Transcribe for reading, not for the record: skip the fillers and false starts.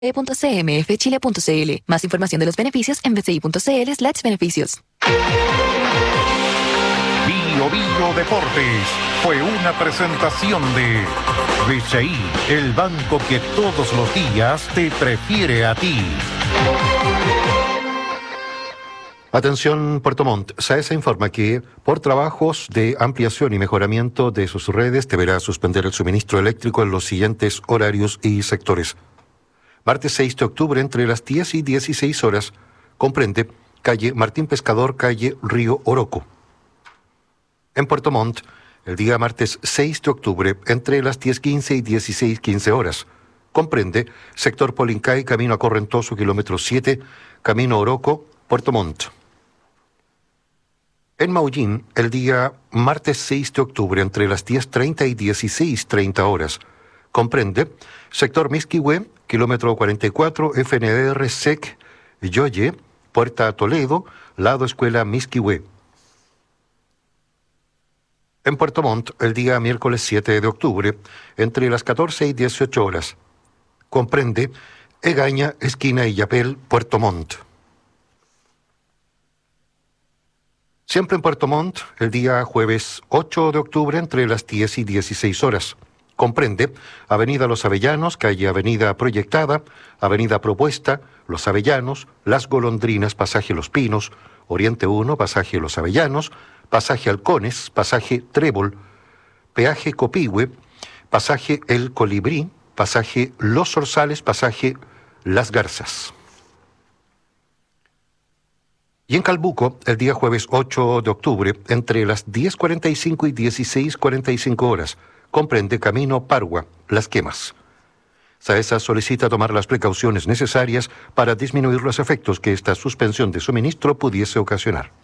bci.cmfchile.cl. Más información de los beneficios en bci.cl/beneficios. Bio Bio Deportes fue una presentación de BCI, el banco que todos los días te prefiere a ti. Atención Puerto Montt, SAESA informa que por trabajos de ampliación y mejoramiento de sus redes deberá suspender el suministro eléctrico en los siguientes horarios y sectores. Martes 6 de octubre entre las 10 y 16 horas, comprende calle Martín Pescador, calle Río Oroco. En Puerto Montt, el día martes 6 de octubre entre las 10:15 y 16:15 horas, comprende sector Polincay, camino a Correntoso, kilómetro 7, camino Oroco, Puerto Montt. En Maullín, el día martes 6 de octubre, entre las 10:30 y 16:30 horas, comprende sector Misquihue, kilómetro 44, FNR SEC, Yoye, Puerta Toledo, lado Escuela Misquihue. En Puerto Montt, el día miércoles 7 de octubre, entre las 14 y 18 horas, comprende Egaña, esquina Illapel, Puerto Montt. Siempre en Puerto Montt, el día jueves 8 de octubre, entre las 10 y 16 horas. Comprende Avenida Los Avellanos, calle Avenida Proyectada, Avenida Propuesta, Los Avellanos, Las Golondrinas, pasaje Los Pinos, Oriente 1, pasaje Los Avellanos, pasaje Halcones, pasaje Trébol, peaje Copihue, pasaje El Colibrí, pasaje Los Zorzales, pasaje Las Garzas. Y en Calbuco, el día jueves 8 de octubre, entre las 10:45 y 16:45 horas, comprende camino Pargua, Las Quemas. SAESA solicita tomar las precauciones necesarias para disminuir los efectos que esta suspensión de suministro pudiese ocasionar.